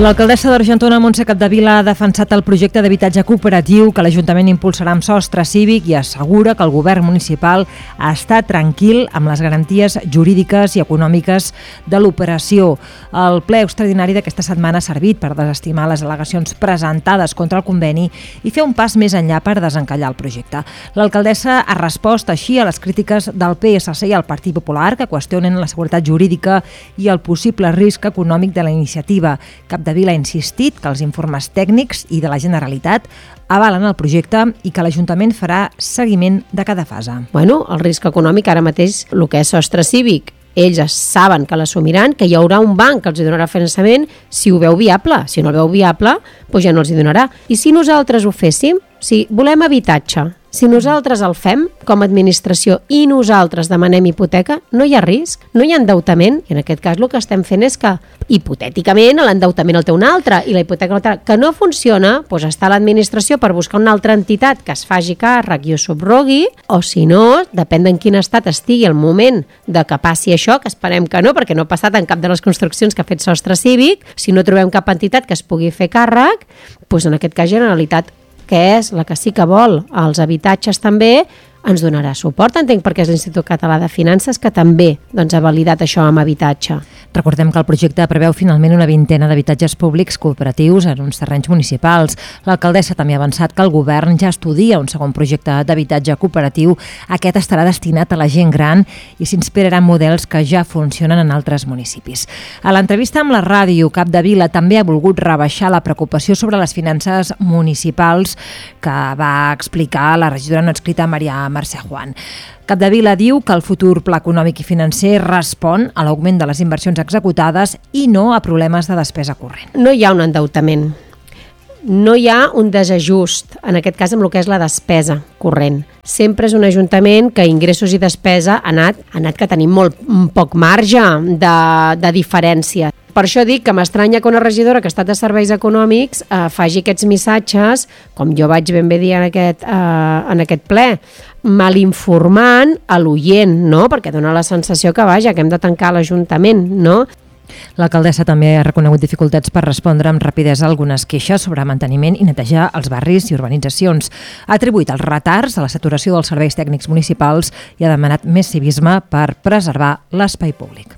L'alcaldessa d'Argentona, Montse Capdevila, ha defensat el projecte d'habitatge cooperatiu que l'Ajuntament impulsarà amb sostre cívic i assegura que el govern municipal està tranquil amb les garanties jurídiques i econòmiques de l'operació. El ple extraordinari d'aquesta setmana ha servit per desestimar les al·legacions presentades contra el conveni i fer un pas més enllà per desencallar el projecte. L'alcaldessa ha respost així a les crítiques del PSC i el Partit Popular que qüestionen la seguretat jurídica i el possible risc econòmic de la iniciativa. Capdevila ha insistit que els informes tècnics i de la Generalitat avalen el projecte i que l'Ajuntament farà seguiment de cada fase. Bueno, el risc econòmic ara mateix, el que és sostre cívic, ells saben que l'assumiran, que hi haurà un banc que els donarà finançament si ho veu viable. Si no el veu viable, doncs ja no els hi donarà. I si nosaltres ho féssim, si volem habitatge, si nosaltres el fem com a administració i nosaltres demanem hipoteca, no hi ha risc, no hi ha endeutament, i en aquest cas el que estem fent és que, hipotèticament, l'endeutament el té un altre i la hipoteca l'altra, que no funciona, doncs està l'administració per buscar una altra entitat que es faci càrrec i ho subrogui, o si no, depèn d'en quin estat estigui el moment de que passi això, que esperem que no, perquè no ha passat en cap de les construccions que ha fet sostre cívic, si no trobem cap entitat que es pugui fer càrrec, doncs en aquest cas Generalitat, que és la que sí que vol els habitatges també, ens donarà suport, entenc, perquè és l'Institut Català de Finances que també ha validat això amb habitatge. Recordem que el projecte preveu finalment una vintena d'habitatges públics cooperatius en uns terrenys municipals. L'alcaldessa també ha avançat que el govern ja estudia un segon projecte d'habitatge cooperatiu. Aquest estarà destinat a la gent gran i s'inspirarà en models que ja funcionen en altres municipis. A l'entrevista amb la ràdio, Capdevila també ha volgut rebaixar la preocupació sobre les finances municipals que va explicar la regidora no adscrita Maria Mercè Juan. Capdevila diu que el futur pla econòmic i financer respon a l'augment de les inversions executades i no a problemes de despesa corrent. No hi ha un endeutament, no hi ha un desajust, en aquest cas amb el que és la despesa corrent. Sempre és un ajuntament que ingressos i despesa ha anat que tenim molt poc marge de diferència. Per això dic que m'estranya que una regidora que ha estat de serveis econòmics faci aquests missatges, com jo vaig ben bé dir en aquest ple, malinformant a l'oient, no? Perquè dona la sensació que hem de tancar l'Ajuntament, no? L'alcaldessa també ha reconegut dificultats per respondre amb rapidesa a algunes queixes sobre manteniment i netejar els barris i urbanitzacions. Ha atribuït els retards a la saturació dels serveis tècnics municipals i ha demanat més civisme per preservar l'espai públic.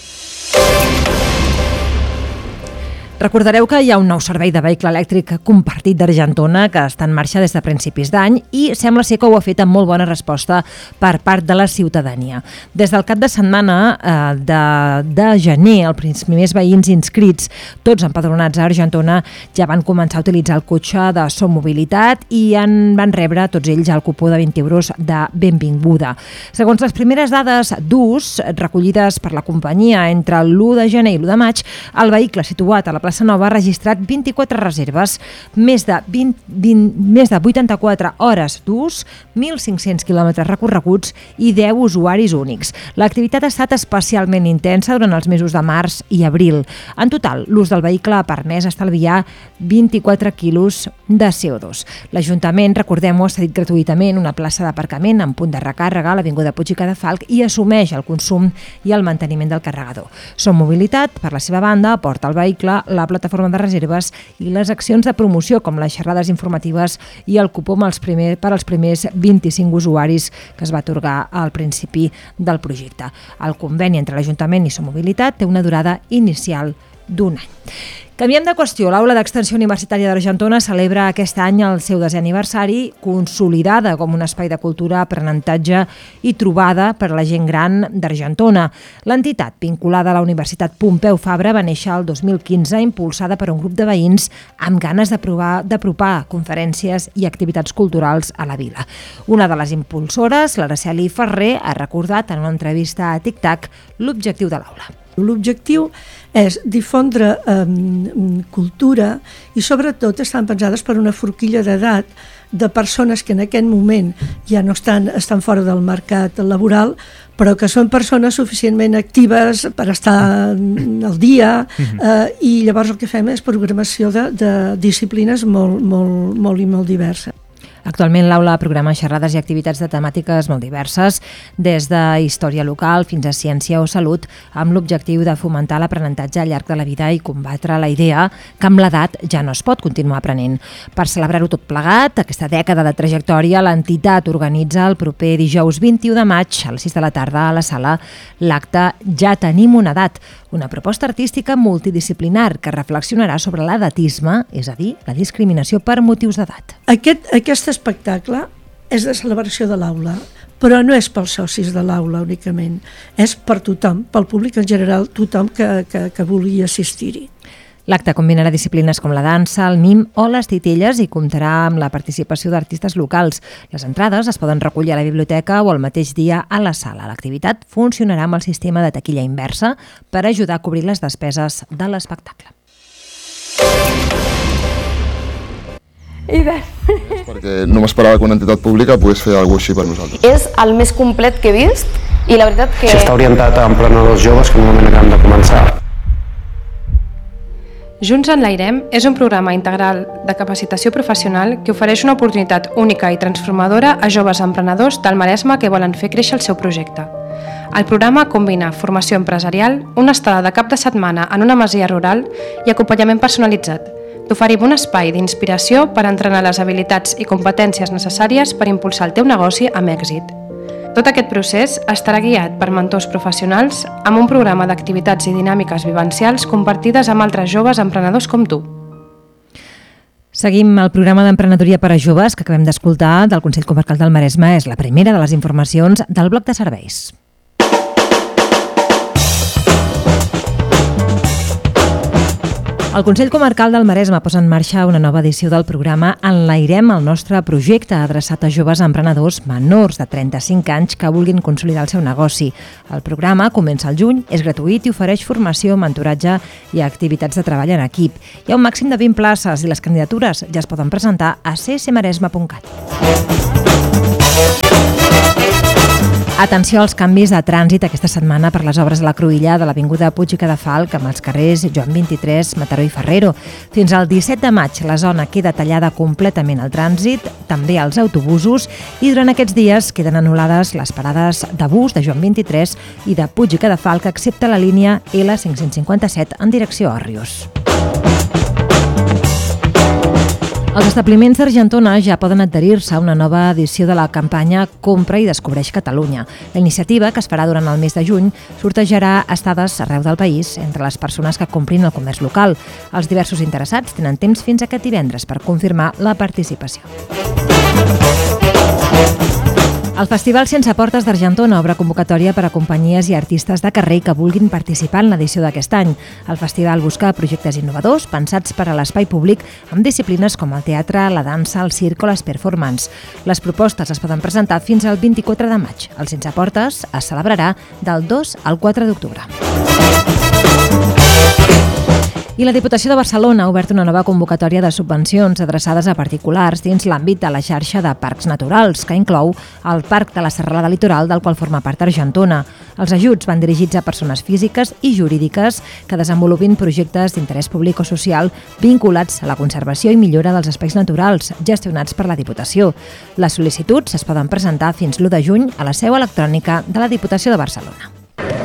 Recordareu que hi ha un nou servei de vehicle elèctric compartit d'Argentona que està en marxa des de principis d'any i sembla ser que ho ha fet amb molt bona resposta per part de la ciutadania. Des del cap de setmana de gener, els primers veïns inscrits, tots empadronats a Argentona, ja van començar a utilitzar el cotxe de Som Mobilitat i van rebre tots ells el cupó de 20 euros de benvinguda. Segons les primeres dades d'ús recollides per la companyia entre l'1 de gener i l'1 de maig, el vehicle situat a la plaça Nova ha registrat 24 reserves, més de 84 hores d'ús, 1.500 quilòmetres recorreguts i 10 usuaris únics. L'activitat ha estat especialment intensa durant els mesos de març i abril. En total, l'ús del vehicle ha permès estalviar 24 quilos de CO2. L'Ajuntament, recordem-ho, ha cedit gratuïtament una plaça d'aparcament en punt de recàrrega a l'Avinguda Puig i Cadafalch i assumeix el consum i el manteniment del carregador. Som Mobilitat, per la seva banda, aporta el vehicle, la plataforma de reserves i les accions de promoció com les xerrades informatives i el cupó per als primers 25 usuaris que es va atorgar al principi del projecte. El conveni entre l'Ajuntament i Som Mobilitat té una durada inicial d'un any. Canviem de qüestió. L'Aula d'Extensió Universitària d'Argentona celebra aquest any el seu 10è aniversari, consolidada com un espai de cultura, aprenentatge i trobada per a la gent gran d'Argentona. L'entitat, vinculada a la Universitat Pompeu Fabra, va néixer el 2015, impulsada per un grup de veïns amb ganes d'apropar conferències i activitats culturals a la vila. Una de les impulsores, l'Araceli Ferrer, ha recordat en una entrevista a TicTac l'objectiu de l'aula. L'objectiu és difondre cultura i sobretot estan pensades per una forquilla d'edat de persones que en aquest moment ja no estan fora del mercat laboral, però que són persones suficientment actives per estar al dia i llavors el que fem és programació de disciplines molt diverses. Actualment l'aula programa xerrades i activitats de temàtiques molt diverses, des de història local fins a ciència o salut, amb l'objectiu de fomentar l'aprenentatge al llarg de la vida i combatre la idea que amb l'edat ja no es pot continuar aprenent. Per celebrar-ho tot plegat, aquesta dècada de trajectòria, l'entitat organitza el proper dijous 21 de maig a les 6 de la tarda a la sala l'acte Ja tenim una edat, una proposta artística multidisciplinar que reflexionarà sobre l'edatisme, és a dir, la discriminació per motius d'edat. Aquest espectacle és de celebració de l'aula, però no és pels socis de l'aula únicament, és per tothom, pel públic en general, tothom que vulgui assistir-hi. L'acte combinarà disciplines com la dansa, el mim o les titelles i comptarà amb la participació d'artistes locals. Les entrades es poden recollir a la biblioteca o el mateix dia a la sala. L'activitat funcionarà amb el sistema de taquilla inversa per ajudar a cobrir les despeses de l'espectacle. Perquè no m'esperava que una entitat pública pogués fer alguna cosa així per nosaltres. És el més complet que he vist i la veritat que... Si està orientat a emprenedors joves que normalment acaben de començar. Junts Enlairem és un programa integral de capacitació professional que ofereix una oportunitat única i transformadora a joves emprenedors del Maresme que volen fer créixer el seu projecte. El programa combina formació empresarial, una estada de cap de setmana en una masia rural i acompanyament personalitzat. T'oferim un espai d'inspiració per entrenar les habilitats i competències necessàries per impulsar el teu negoci amb èxit. Tot aquest procés estarà guiat per mentors professionals amb un programa d'activitats i dinàmiques vivencials compartides amb altres joves emprenedors com tu. Seguim el programa d'emprenedoria per a joves que acabem d'escoltar del Consell Comarcal del Maresme. És la primera de les informacions del bloc de serveis. El Consell Comarcal del Maresme posa en marxa una nova edició del programa Enlairem, el nostre projecte adreçat a joves emprenedors menors de 35 anys que vulguin consolidar el seu negoci. El programa comença al juny, és gratuït i ofereix formació, mentoratge i activitats de treball en equip. Hi ha un màxim de 20 places i les candidatures ja es poden presentar a csmaresme.cat. Atenció als canvis de trànsit aquesta setmana per les obres a la cruïlla de l'Avinguda Puig i Cadafalch amb els carrers Joan 23, Mataró i Ferrero. Fins al 17 de maig la zona queda tallada completament al trànsit, també als autobusos, i durant aquests dies queden anul·lades les parades de bus de Joan 23 i de Puig i Cadafalch, excepte la línia L557 en direcció a Òrrius. Els establiments d'Argentona ja poden adherir-se a una nova edició de la campanya Compra i Descobreix Catalunya. La iniciativa, que es farà durant el mes de juny, sortejarà estades arreu del país entre les persones que comprin el comerç local. Els diversos interessats tenen temps fins aquest divendres per confirmar la participació. El Festival Sense Portes d'Argentona obre convocatòria per a companyies i artistes de carrer que vulguin participar en l'edició d'aquest any. El festival busca projectes innovadors pensats per a l'espai públic amb disciplines com el teatre, la dansa, el circ o les performance. Les propostes es poden presentar fins al 24 de maig. El Sense Portes es celebrarà del 2 al 4 d'octubre. I la Diputació de Barcelona ha obert una nova convocatòria de subvencions adreçades a particulars dins l'àmbit de la xarxa de parcs naturals, que inclou el Parc de la Serralada Litoral, del qual forma part Argentona. Els ajuts van dirigits a persones físiques i jurídiques que desenvolupin projectes d'interès públic o social vinculats a la conservació i millora dels espais naturals gestionats per la Diputació. Les sol·licituds es poden presentar fins l'1 de juny a la seu electrònica de la Diputació de Barcelona.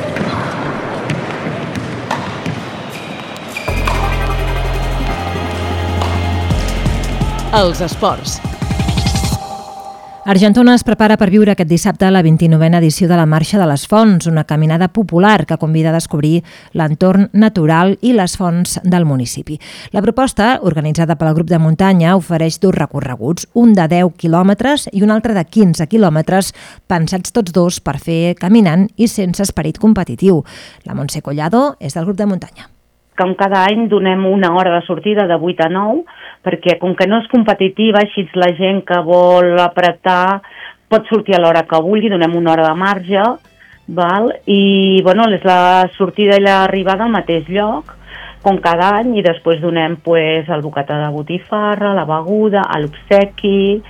Els esports. Argentona es prepara per viure aquest dissabte la 29a edició de la Marxa de les Fonts, una caminada popular que convida a descobrir l'entorn natural i les fonts del municipi. La proposta, organitzada pel grup de muntanya, ofereix 2 recorreguts, un de 10 quilòmetres i un altre de 15 quilòmetres, pensats tots dos per fer caminant i sense esperit competitiu. La Montse Collado és del grup de muntanya. Com cada any donem una hora de sortida de 8 a 9, perquè com que no és competitiva, així la gent que vol apretar pot sortir a l'hora que vulgui, donem una hora de marge, val? I bueno, és la sortida i l'arribada al mateix lloc, com cada any, i després donem el bocata de botifarra, la beguda, l'obsequi,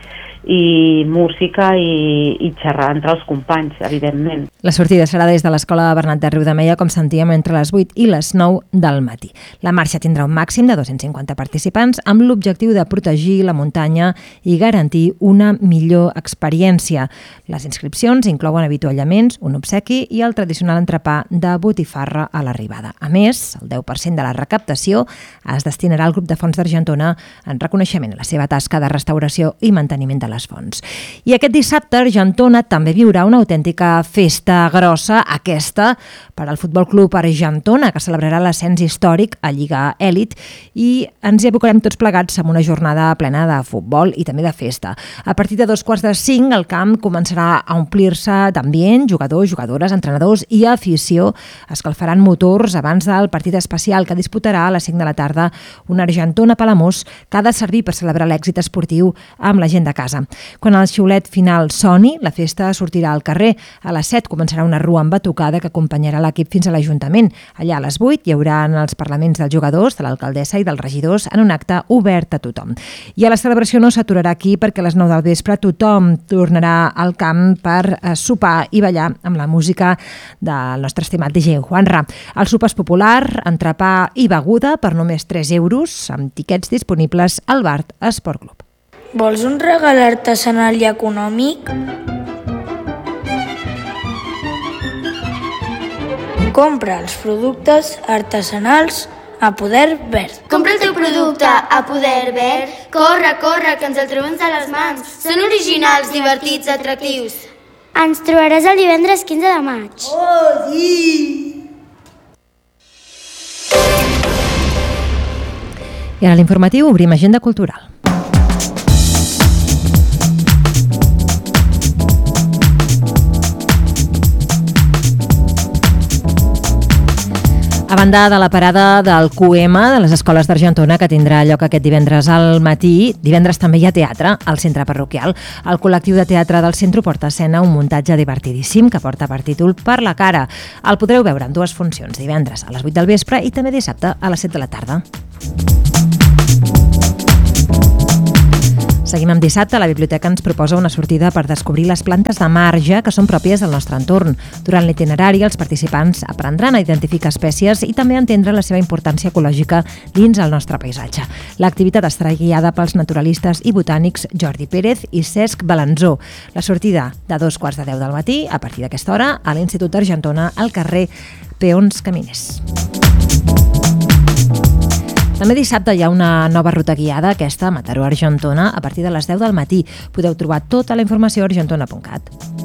i música i xerrar entre els companys, evidentment. La sortida serà des de l'Escola Bernat de Riudemeia, com sentíem, entre les 8 i les 9 del matí. La marxa tindrà un màxim de 250 participants amb l'objectiu de protegir la muntanya i garantir una millor experiència. Les inscripcions inclouen avituallaments, un obsequi i el tradicional entrepà de botifarra a l'arribada. A més, el 10% de la recaptació es destinarà al grup de Fonts d'Argentona en reconeixement a la seva tasca de restauració i manteniment de les fonts. I aquest dissabte Argentona també viurà una autèntica festa grossa, aquesta per al Futbol Club Argentona, que celebrarà l'ascens històric a Lliga Èlit, i ens hi abocarem tots plegats amb una jornada plena de futbol i també de festa. A partir de 2:45 el camp començarà a omplir-se d'ambient, jugadors, jugadores, entrenadors i afició escalfaran motors abans del partit especial que disputarà a les 5 de la tarda una Argentona-Palamós que ha de servir per celebrar l'èxit esportiu amb la gent de casa. Quan el xiulet final soni, la festa sortirà al carrer. A les 7 començarà una rua amb batucada que acompanyarà l'equip fins a l'Ajuntament. Allà a les 8 hi haurà els parlaments dels jugadors, de l'alcaldessa i dels regidors en un acte obert a tothom. I a la celebració no s'aturarà aquí perquè a les 9 del vespre tothom tornarà al camp per sopar i ballar amb la música del nostre estimat DJ Juanra. El sopar és popular, entrepà i beguda per només 3 euros, amb tiquets disponibles al Bart Esport Club. Vols un regal artesanal i econòmic? Compra els productes artesanals a Poder Verd. Compra el teu producte a Poder Verd. Corre, corre, que ens el trobem a les mans. Són originals, divertits, atractius. Ens trobaràs el divendres 15 de maig. Oh, sí! I ara a l'informatiu obrim agenda cultural. A banda de la parada del QM de les escoles d'Argentona, que tindrà lloc aquest divendres al matí, divendres també hi ha teatre al centre parroquial. El col·lectiu de teatre del centre porta a escena un muntatge divertidíssim que porta per títol Per la cara. El podreu veure en 2 funcions, divendres a les 8 del vespre i també dissabte a les 7 de la tarda. Seguim amb dissabte. La biblioteca ens proposa una sortida per descobrir les plantes de marge que són pròpies del nostre entorn. Durant l'itinerari, els participants aprendran a identificar espècies i també a entendre la seva importància ecològica dins el nostre paisatge. L'activitat estarà guiada pels naturalistes i botànics Jordi Pérez i Cesc Balanzó. La sortida de 2:15 del matí, a partir d'aquesta hora, a l'Institut d'Argentona, al carrer Peons Caminers. També dissabte hi ha una nova ruta guiada, aquesta, Mataró-Argentona, a partir de les 10 del matí. Podeu trobar tota la informació a argentona.cat.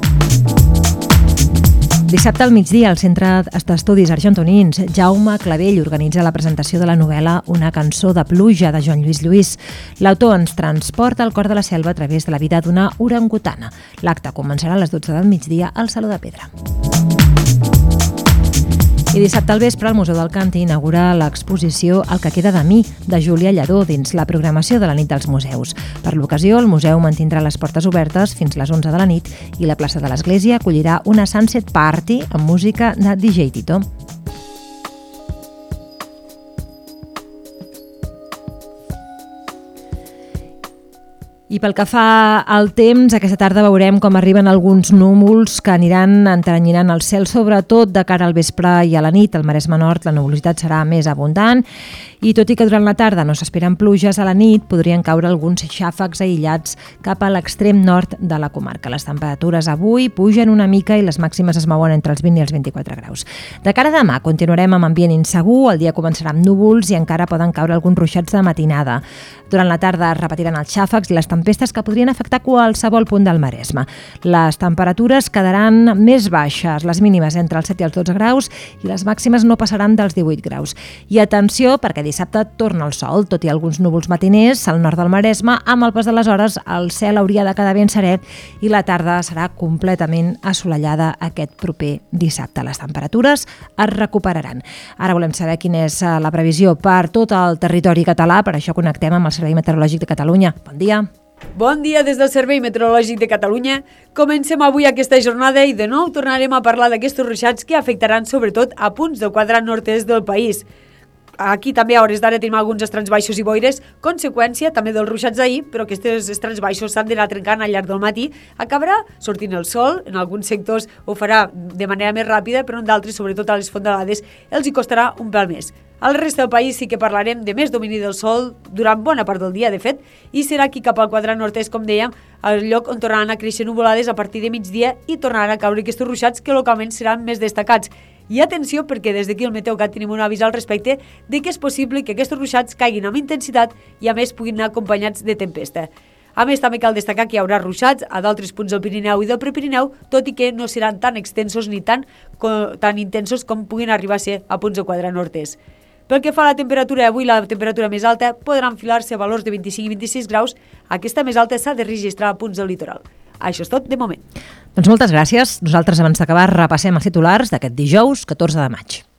Dissabte al migdia, al Centre d'Estudis Argentonins, Jaume Clavell organitza la presentació de la novel·la Una cançó de pluja, de Joan Lluís Lluís. L'autor ens transporta al cor de la selva a través de la vida d'una orangutana. L'acte començarà a les 12 del migdia al Saló de Pedra. I dissabte al vespre el Museu del Càntir inaugura l'exposició El que queda de mi, de Júlia Lladó, dins la programació de la nit dels museus. Per l'ocasió, el museu mantindrà les portes obertes fins les 11 de la nit i la plaça de l'Església acollirà una Sunset Party amb música de DJ Tito. I pel que fa al temps, aquesta tarda veurem com arriben alguns núvols que aniran enteranyinant el cel, sobretot de cara al vespre i a la nit. Al Maresme Nord la nuvolositat serà més abundant i tot i que durant la tarda no s'esperen pluges, a la nit podrien caure alguns xàfecs aïllats cap a l'extrem nord de la comarca. Les temperatures avui pugen una mica i les màximes es mouen entre els 20 i els 24 graus. De cara a demà continuarem amb ambient insegur, el dia començarà amb núvols i encara poden caure alguns ruixats de matinada. Durant la tarda es repetiran els xàfecs i les tempestes que podrien afectar qualsevol punt del Maresme. Les temperatures quedaran més baixes, les mínimes entre els 7 i els 12 graus i les màximes no passaran dels 18 graus. I atenció, perquè dissabte torna el sol, tot i alguns núvols matiners al nord del Maresme, amb el pas de les hores el cel hauria de quedar ben serè i la tarda serà completament assolellada aquest proper dissabte. Les temperatures es recuperaran. Ara volem saber quina és la previsió per tot el territori català, per això connectem amb el Servei Meteorològic de Catalunya. Bon dia. Bon dia des del Servei Meteorològic de Catalunya. Comencem avui aquesta jornada i de nou tornarem a parlar d'aquests ruixats que afectaran sobretot a punts del quadrat nord-est del país. aquí també a hores d'ara tenim alguns estrats baixos i boires, conseqüència també dels ruixats d'ahir, però aquests estrats baixos s'han d'anar trencant al llarg del matí. Acabarà sortint el sol, en alguns sectors ho farà de manera més ràpida, però en d'altres, sobretot a les fondalades, els hi costarà un pèl més. Al resta del país sí que parlarem de més domini del sol durant bona part del dia, de fet, i serà aquí cap al quadrant nord-est, com dèiem, el lloc on tornaran a créixer nuvolades a partir de migdia i tornaran a caure aquests ruixats que localment seran més destacats. I atenció, perquè des d'aquí al Meteocat tenim un avís al respecte de que és possible que aquests ruixats caiguin amb intensitat i a més puguin anar acompanyats de tempesta. A més, també cal destacar que hi haurà ruixats a d'altres punts del Pirineu i del Prepirineu, tot i que no seran tan extensos ni tan intensos com puguin arribar a ser a punts del quadrant nord-est. Pel que fa a la temperatura, avui la temperatura més alta podrà enfilar-se a valors de 25 i 26 graus. Aquesta més alta s'ha de registrar a punts del litoral. Això és tot de moment. Doncs moltes gràcies. Nosaltres, abans d'acabar, repassem els titulars d'aquest dijous 14 de maig.